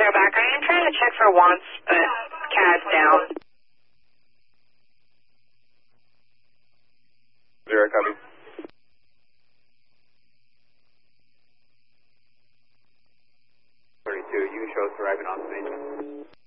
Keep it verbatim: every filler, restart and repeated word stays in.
Zero back. I am trying to check for wants, but C A D's down. Zero, copy. thirty-two, you show us arriving on station.